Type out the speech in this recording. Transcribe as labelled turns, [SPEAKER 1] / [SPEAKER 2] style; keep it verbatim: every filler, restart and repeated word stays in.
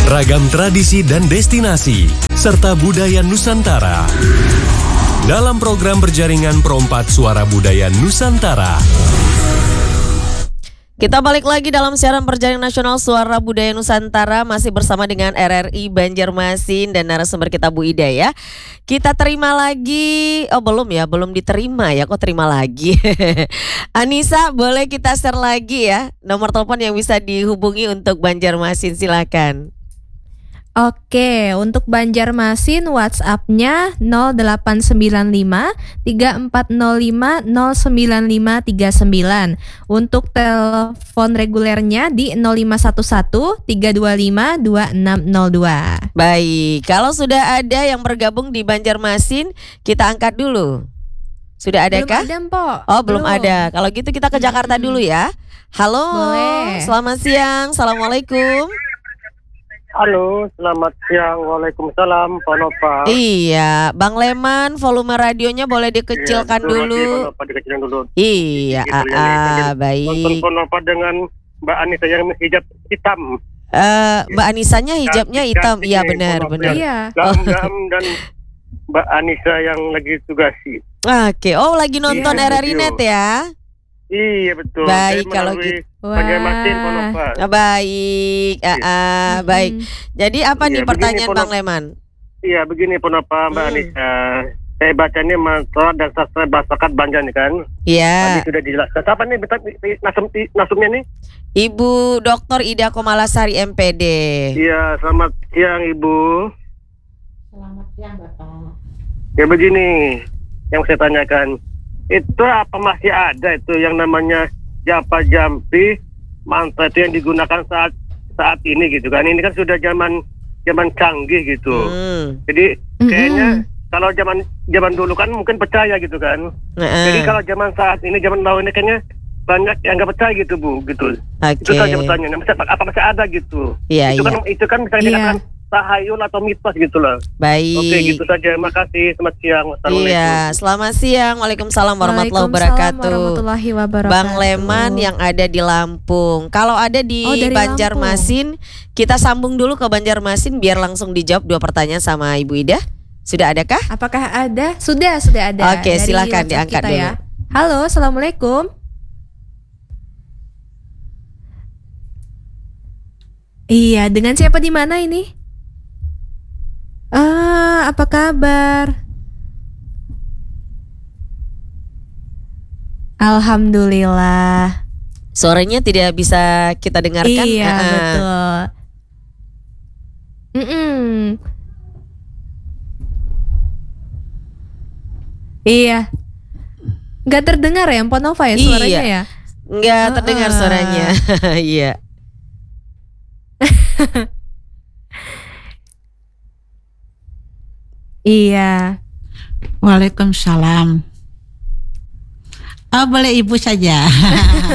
[SPEAKER 1] Ragam tradisi dan destinasi, serta budaya Nusantara. Dalam program berjaringan Perompat Suara Budaya Nusantara.
[SPEAKER 2] Kita balik lagi dalam siaran Perjaringan Nasional Suara Budaya Nusantara, masih bersama dengan R R I Banjarmasin dan narasumber kita Bu Ida ya. Kita terima lagi, oh belum ya, belum diterima ya, kok terima lagi. Anissa, boleh kita share lagi ya nomor telepon yang bisa dihubungi untuk Banjarmasin, silakan.
[SPEAKER 3] Oke, untuk Banjarmasin WhatsApp-nya nol delapan sembilan lima tiga empat nol lima nol sembilan lima tiga sembilan. Untuk telepon regulernya di nol lima satu satu tiga dua lima dua enam nol dua.
[SPEAKER 2] Baik, kalau sudah ada yang bergabung di Banjarmasin, kita angkat dulu. Sudah ada kah?
[SPEAKER 3] Belum ada, Mpok.
[SPEAKER 2] Oh, belum,
[SPEAKER 3] belum
[SPEAKER 2] ada. Kalau gitu kita ke Jakarta dulu ya. Halo,
[SPEAKER 3] boleh.
[SPEAKER 2] Selamat siang, Assalamualaikum.
[SPEAKER 4] Halo, selamat siang. Waalaikumsalam, Pak Nova.
[SPEAKER 2] Iya, Bang Leman, volume radionya boleh dikecilkan
[SPEAKER 4] ya,
[SPEAKER 2] dulu.
[SPEAKER 4] Pak Nova, dikecilkan dulu.
[SPEAKER 2] Iya,
[SPEAKER 4] Gitu,
[SPEAKER 2] ah,
[SPEAKER 4] ya,
[SPEAKER 2] ah,
[SPEAKER 4] Nonton
[SPEAKER 2] baik.
[SPEAKER 4] Pak Nova dengan Mbak Anissa yang hijab hitam.
[SPEAKER 2] Eh, Mbak Anisanya hijabnya hitam, iya benar, benar.
[SPEAKER 3] Iya.
[SPEAKER 4] Gam-gam dan Mbak Anissa yang lagi tugasi.
[SPEAKER 2] Oke, oh lagi nonton
[SPEAKER 3] Iya,
[SPEAKER 2] R R I Net ya?
[SPEAKER 4] Iya betul.
[SPEAKER 2] Baik,
[SPEAKER 4] Saya
[SPEAKER 2] kalau
[SPEAKER 4] melalui
[SPEAKER 2] gitu.
[SPEAKER 4] Banjarmasin, Pak Nova.
[SPEAKER 2] Ah, baik, ah, ah, baik. Jadi apa
[SPEAKER 4] Iya,
[SPEAKER 2] nih
[SPEAKER 4] begini,
[SPEAKER 2] pertanyaan
[SPEAKER 4] Pak
[SPEAKER 2] Bang
[SPEAKER 4] Nova.
[SPEAKER 2] Leman?
[SPEAKER 4] Iya begini Pak Nova, Mbak
[SPEAKER 2] Hmm.
[SPEAKER 4] Anissa. Saya bacanya mantra dan sastra Basakat Banjar nih kan.
[SPEAKER 2] Iya.
[SPEAKER 4] Tadi sudah dijelaskan. Siapa nih bentar, nasum, nasumnya nih?
[SPEAKER 2] Ibu Doktor Ida Komalasari M P D.
[SPEAKER 4] Iya, selamat siang Ibu.
[SPEAKER 5] Selamat siang Bapak.
[SPEAKER 4] Ya begini, yang saya tanyakan, itu apa masih ada itu yang namanya Japa Jampi, mantra itu yang digunakan saat saat ini gitu kan? Ini kan sudah zaman zaman canggih gitu.
[SPEAKER 2] Hmm.
[SPEAKER 4] Jadi
[SPEAKER 3] Mm-mm.
[SPEAKER 4] kayaknya kalau zaman zaman dulu kan mungkin percaya gitu kan.
[SPEAKER 2] Nah,
[SPEAKER 4] Jadi kalau zaman saat ini, zaman now ini kayaknya banyak yang nggak percaya gitu Bu, gitu. Itu
[SPEAKER 2] Oke.
[SPEAKER 4] saja pertanyaannya. Masih- Apa masih ada gitu?
[SPEAKER 2] Iya,
[SPEAKER 4] itu
[SPEAKER 2] iya.
[SPEAKER 4] kan itu kan bisa
[SPEAKER 3] Iya.
[SPEAKER 4] dikatakan tahayul atau mitos gitu loh.
[SPEAKER 2] Baik.
[SPEAKER 4] Oke, gitu saja. Makasih. Selamat siang. Assalamualaikum.
[SPEAKER 2] Iya, selamat siang. Waalaikumsalam warahmatullahi
[SPEAKER 3] Waalaikumsalam
[SPEAKER 2] wabarakatuh.
[SPEAKER 3] warahmatullahi wabarakatuh.
[SPEAKER 2] Bang Leman yang ada di Lampung. Kalau ada di
[SPEAKER 3] Oh, dari
[SPEAKER 2] Banjarmasin, kita sambung dulu ke Banjarmasin biar langsung dijawab dua pertanyaan sama Ibu Ida. Sudah adakah?
[SPEAKER 3] Apakah ada? Sudah, sudah ada.
[SPEAKER 2] Oke,
[SPEAKER 3] Dari
[SPEAKER 2] silakan
[SPEAKER 3] WhatsApp
[SPEAKER 2] diangkat
[SPEAKER 3] kita
[SPEAKER 2] dulu.
[SPEAKER 3] ya. Halo, Assalamualaikum. Iya, dengan siapa di mana ini? Ah, apa kabar? Alhamdulillah.
[SPEAKER 2] Suaranya tidak bisa kita dengarkan.
[SPEAKER 3] Iya,
[SPEAKER 2] Ah,
[SPEAKER 3] betul. Mm-mm. Iya. Gak terdengar ya Mpok Nova ya suaranya
[SPEAKER 2] Iya.
[SPEAKER 3] ya?
[SPEAKER 2] Nggak terdengar
[SPEAKER 3] Ah.
[SPEAKER 2] suaranya. Iya.
[SPEAKER 3] Iya.
[SPEAKER 5] Waalaikumsalam. Oh boleh ibu saja.